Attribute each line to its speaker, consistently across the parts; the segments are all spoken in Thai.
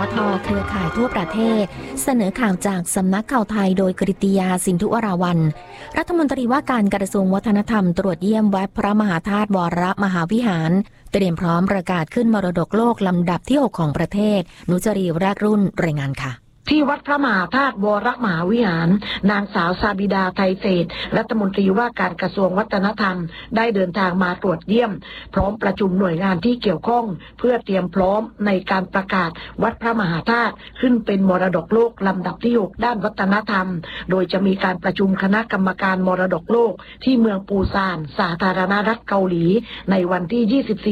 Speaker 1: ทเครือข่ายทั่วประเทศเสนอข่าวจากสำนักข่าวไทยโดยกฤติยาสินธุวราวัลย์รัฐมนตรีว่าการกระทรวงวัฒนธรรมตรวจเยี่ยมวัดพระมหาธาตุวรมหาวิหารเตรียมพร้อมประกาศขึ้นมรดกโลกลำดับที่ 6 ของประเทศนุจรีแรกรุ่นรายงานค่ะ
Speaker 2: ที่วัดพระมหาธาตุวรมหาวิหารนางสาวซาบิดาไทยเศรษฐ์รัฐมนตรีว่าการกระทรวงวัฒนธรรมได้เดินทางมาตรวจเยี่ยมพร้อมประชุมหน่วยงานที่เกี่ยวข้องเพื่อเตรียมพร้อมในการประกาศวัดพระมหาธาตุขึ้นเป็นมรดกโลกลำดับที่ 6 ด้านวัฒนธรรมโดยจะมีการประชุมคณะกรรมการมรดกโลกที่เมืองปูซานสาธารณรัฐเกาหลีในวันที่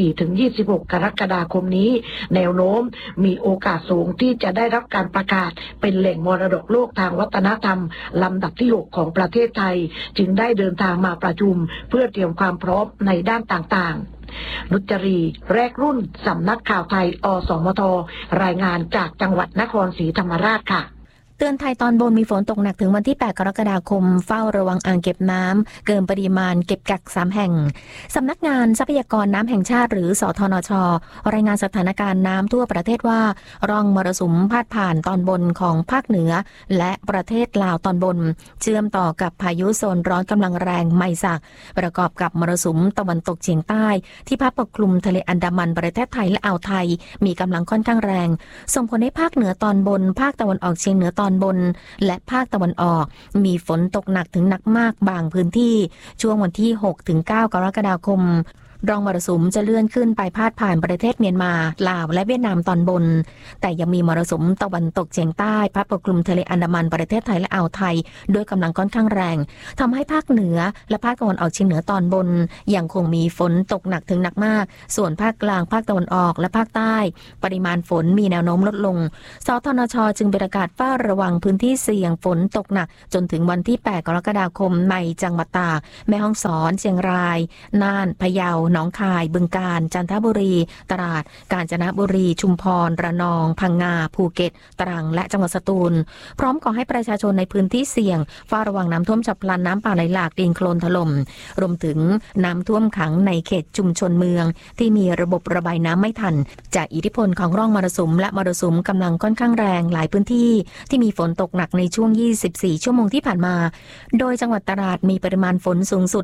Speaker 2: 24-26 กรกฎาคมนี้แนวโน้มมีโอกาสสูงที่จะได้รับการประกาศเป็นแหล่งมรดกโลกทางวัฒนธรรมลำดับที่ 6 ของประเทศไทยจึงได้เดินทางมาประชุมเพื่อเตรียมความพร้อมในด้านต่างๆนุจรีแรกรุ่นสำนักข่าวไทยอสมทรายงานจากจังหวัดนครศรีธรรมราชค่ะ
Speaker 1: เตือนไทยตอนบนมีฝนตกหนักถึงวันที่ 8 กรกฎาคมเฝ้าระวังอ่างเก็บน้ำเกินปริมาณเก็บกัก3 แห่งสำนักงานทรัพยากรน้ำแห่งชาติหรือสทนช.รายงานสถานการณ์น้ำทั่วประเทศว่าร่องมรสุมพาดผ่านตอนบนของภาคเหนือและประเทศลาวตอนบนเชื่อมต่อกับพายุโซนร้อนกำลังแรงไมซักประกอบกับมรสุมตะวันตกเฉียงใต้ที่พัดปกคลุมทะเลอันดามันประเทศไทยและอ่าวไทยมีกำลังค่อนข้างแรงส่งผลให้ภาคเหนือตอนบนภาคตะวันออกเฉียงเหนือตอนบนและภาคตะวันออกมีฝนตกหนักถึงหนักมากบางพื้นที่ช่วงวันที่ 6-9 กรกฎาคมร่องมรสุมจะเลื่อนขึ้นไปพาดผ่านประเทศเมียนมาลาวและเวียดนามตอนบนแต่ยังมีมรสุมตะวันตกเฉียงใต้พัดปกคลุมทะเลอันดามันประเทศไทยและอ่าวไทยด้วยกำลังค่อนข้างแรงทำให้ภาคเหนือและภาคตะวันออกเฉียงเหนือตอนบนยังคงมีฝนตกหนักถึงหนักมากส่วนภาคกลางภาคตะวันออกและภาคใต้ปริมาณฝนมีแนวโน้มลดลงสทนช.จึงประกาศเฝ้าระวังพื้นที่เสี่ยงฝนตกหนักจนถึงวันที่ 8 กรกฎาคมในจังหวัดตากแม่ฮ่องสอนเชียงรายน่านพะเยาหนองคายบึงกาฬจันทบุรีตราดกาญจนบุรีชุมพรระนองพังงาภูเก็ตตรังและจังหวัดสตูลพร้อมขอให้ประชาชนในพื้นที่เสี่ยงเฝ้าระวังน้ำท่วมฉับพลันน้ำป่าไหลหลากดินโคลนถล่มรวมถึงน้ำท่วมขังในเขตชุมชนเมืองที่มีระบบระบายน้ำไม่ทันจากอิทธิพลของร่องมรสุมและมรสุมกำลังค่อนข้างแรงหลายพื้นที่ที่มีฝนตกหนักในช่วง24 ชั่วโมงที่ผ่านมาโดยจังหวัดตราดมีปริมาณฝนสูงสุด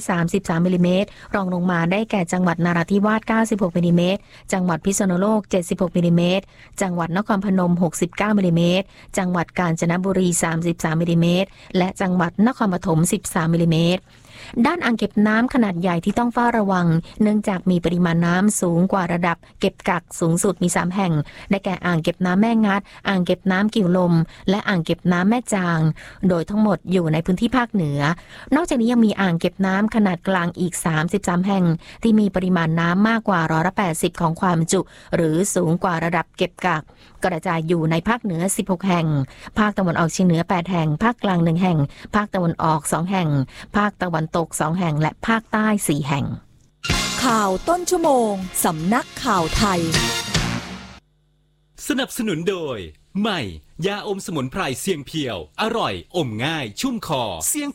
Speaker 1: 133มิลลิเมตรรองลงมาได้แก่จังหวัดนราธิวาส96มิลลิเมตรจังหวัดพิษณุโลก76มิลลิเมตรจังหวัดนครพนม69มิลลิเมตรจังหวัดกาญจนบุรี33มิลลิเมตรและจังหวัดนครปฐม13มิลลิเมตรด้านอ่างเก็บน้ำขนาดใหญ่ที่ต้องเฝ้าระวังเนื่องจากมีปริมาณน้ำสูงกว่าระดับเก็บกักสูงสุดมี3แห่งได้แก่อ่างเก็บน้ำแม่งัดอ่างเก็บน้ำกิ่วลมและอ่างเก็บน้ำแม่จางโดยทั้งหมดอยู่ในพื้นที่ภาคเหนือนอกจากนี้ยังมีอ่างเก็บน้ำขนาดกลางอีก33แห่งที่มีปริมาณน้ำมากกว่า80%ของความจุหรือสูงกว่าระดับเก็บกักกระจายอยู่ในภาคเหนือ16แห่งภาคตะวันออกเฉียงเหนือ8แห่งภาคกลาง1แห่งภาคตะวันออก2แห่งภาคตะวันตก2แห่งและภาคใต้4แห่ง
Speaker 3: ข่าวต้นชั่วโมงสำนักข่าวไทย
Speaker 4: สนับสนุนโดยใหม่ยาอมสมุนไพรเสียงเพียวอร่อยอมง่ายชุ่มคอเสียง